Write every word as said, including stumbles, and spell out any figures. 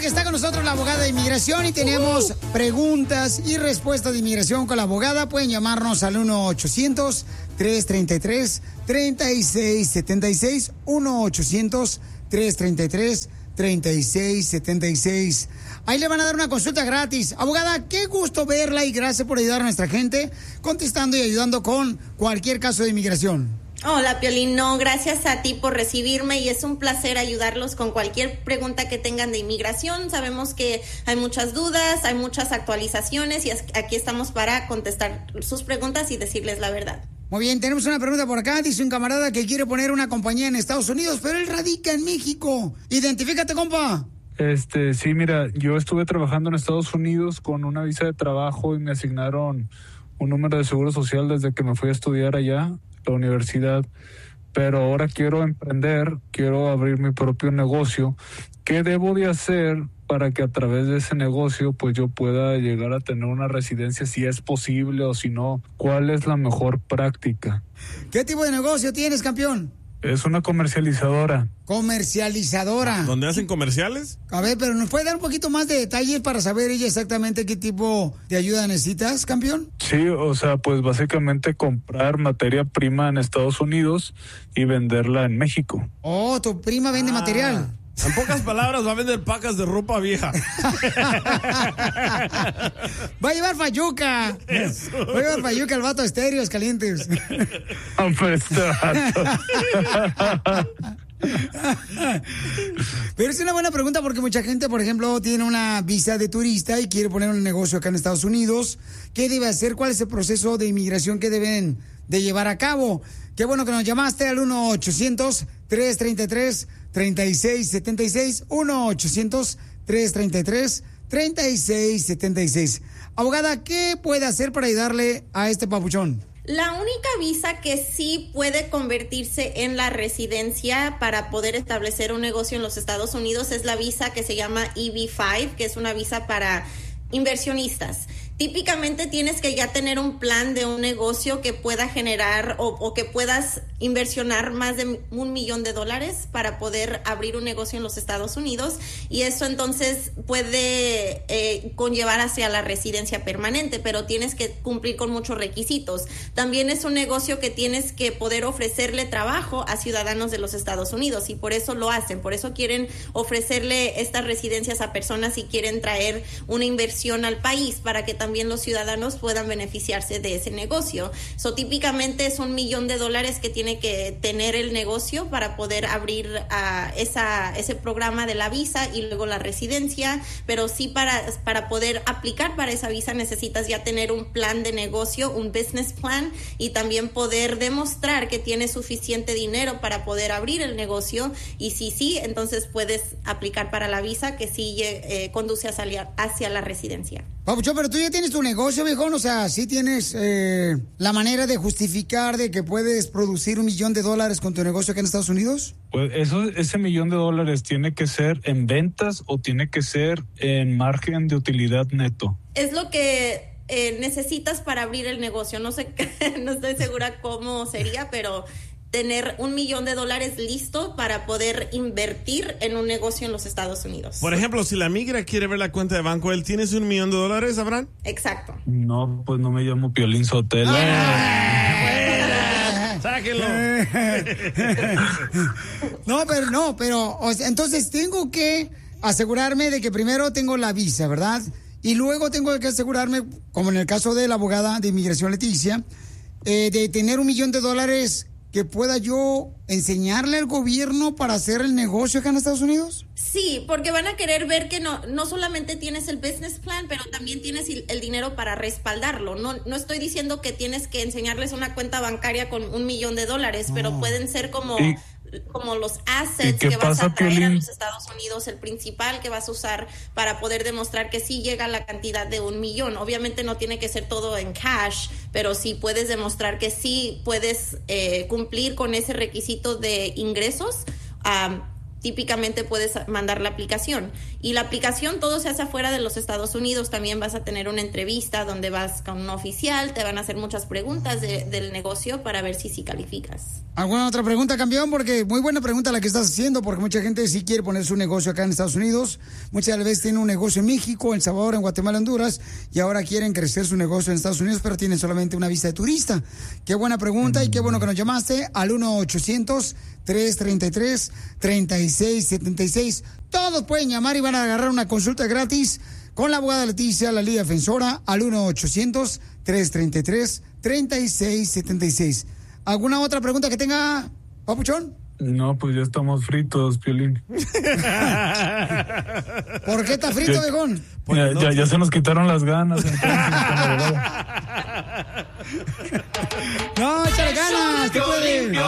que está con nosotros la abogada de inmigración y tenemos preguntas y respuestas de inmigración con la abogada. Pueden llamarnos al uno ochocientos, tres treinta y tres, treinta y seis setenta y seis, uno ochocientos, tres treinta y tres, treinta y seis setenta y seis. Ahí le van a dar una consulta gratis. Abogada, qué gusto verla y gracias por ayudar a nuestra gente contestando y ayudando con cualquier caso de inmigración. Hola, Piolín. No, gracias a ti por recibirme y es un placer ayudarlos con cualquier pregunta que tengan de inmigración. Sabemos que hay muchas dudas, hay muchas actualizaciones y aquí estamos para contestar sus preguntas y decirles la verdad. Muy bien, tenemos una pregunta por acá. Dice un camarada que quiere poner una compañía en Estados Unidos, pero él radica en México. Identifícate, compa. Este, sí, mira, yo estuve trabajando en Estados Unidos con una visa de trabajo y me asignaron un número de seguro social desde que me fui a estudiar allá, la universidad. Pero ahora quiero emprender, quiero abrir mi propio negocio. ¿Qué debo de hacer para que a través de ese negocio pues yo pueda llegar a tener una residencia, si es posible o si no? ¿Cuál es la mejor práctica? ¿Qué tipo de negocio tienes, campeón? Es una comercializadora. Comercializadora. ¿Dónde hacen comerciales? A ver, pero ¿nos puede dar un poquito más de detalles para saber ella exactamente qué tipo de ayuda necesitas, campeón? Sí, o sea, pues básicamente comprar materia prima en Estados Unidos y venderla en México. Oh, tu prima vende ah. material. En pocas palabras, va a vender pacas de ropa vieja. Va a llevar fayuca. Eso. Va a llevar fayuca al vato, estéreos calientes. Pero es una buena pregunta porque mucha gente, por ejemplo, tiene una visa de turista y quiere poner un negocio acá en Estados Unidos. ¿Qué debe hacer? ¿Cuál es el proceso de inmigración que deben de llevar a cabo? Qué bueno que nos llamaste al uno ochocientos, tres treinta y tres, treinta y seis setenta y seis, uno ochocientos, tres treinta y tres, treinta y seis setenta y seis. Abogada, ¿qué puede hacer para ayudarle a este papuchón? La única visa que sí puede convertirse en la residencia para poder establecer un negocio en los Estados Unidos es la visa que se llama E B cinco, que es una visa para inversionistas. Típicamente tienes que ya tener un plan de un negocio que pueda generar o, o que puedas inversionar más de un millón de dólares para poder abrir un negocio en los Estados Unidos, y eso entonces puede eh, conllevar hacia la residencia permanente, pero tienes que cumplir con muchos requisitos. También es un negocio que tienes que poder ofrecerle trabajo a ciudadanos de los Estados Unidos, y por eso lo hacen, por eso quieren ofrecerle estas residencias a personas y quieren traer una inversión al país para que también también los ciudadanos puedan beneficiarse de ese negocio. So, típicamente es un millón de dólares que tiene que tener el negocio para poder abrir uh, esa, ese programa de la visa y luego la residencia, pero sí para, para poder aplicar para esa visa necesitas ya tener un plan de negocio, un business plan, y también poder demostrar que tienes suficiente dinero para poder abrir el negocio, y si sí, entonces puedes aplicar para la visa que sí eh, conduce hacia, hacia la residencia. Papuchón, pero tú ya tienes tu negocio, viejón, o sea, sí tienes eh, la manera de justificar de que puedes producir un millón de dólares con tu negocio acá en Estados Unidos. Pues eso, ese millón de dólares tiene que ser en ventas o tiene que ser en margen de utilidad neto. Es lo que eh, necesitas para abrir el negocio. No sé, no estoy segura cómo sería, pero tener un millón de dólares listo para poder invertir en un negocio en los Estados Unidos. Por ejemplo, si la migra quiere ver la cuenta de banco, ¿él tienes un millón de dólares, Abraham? Exacto. No, pues no me llamo Piolín Sotelo. ¡Ah! ¡Sáquenlo! No, pero no, pero o sea, entonces tengo que asegurarme de que primero tengo la visa, ¿verdad? Y luego tengo que asegurarme, como en el caso de la abogada de inmigración Leticia, eh, de tener un millón de dólares que pueda yo enseñarle al gobierno para hacer el negocio acá en Estados Unidos? Sí, porque van a querer ver que no, no solamente tienes el business plan, pero también tienes el, el dinero para respaldarlo. No, no estoy diciendo que tienes que enseñarles una cuenta bancaria con un millón de dólares, oh. pero pueden ser como... ¿Y? como los assets que vas a traer a los Estados Unidos, el principal que vas a usar para poder demostrar que sí llega a la cantidad de un millón. Obviamente no tiene que ser todo en cash, pero sí puedes demostrar que sí puedes eh, cumplir con ese requisito de ingresos. Um, típicamente puedes mandar la aplicación. Y la aplicación todo se hace afuera de los Estados Unidos. También vas a tener una entrevista donde vas con un oficial, te van a hacer muchas preguntas de, del negocio para ver si sí calificas. ¿Alguna otra pregunta, campeón? Porque muy buena pregunta la que estás haciendo, porque mucha gente sí quiere poner su negocio acá en Estados Unidos. Muchas veces tienen un negocio en México, en El Salvador, en Guatemala, Honduras, y ahora quieren crecer su negocio en Estados Unidos, pero tienen solamente una visa de turista. Qué buena pregunta y qué bueno que nos llamaste al uno ochocientos, tres treinta y tres, treinta y seis setenta y seis. Todos pueden llamar y van a agarrar una consulta gratis con la abogada Leticia, la Liga Defensora, al uno ochocientos, tres treinta y tres, treinta y seis setenta y seis. ¿Alguna otra pregunta que tenga, papuchón? No, pues ya estamos fritos, Piolín. ¿Por qué está frito, viejón? Ya, ya, ya se nos quitaron las ganas. Entonces, no, échale ganas, ¿qué puede?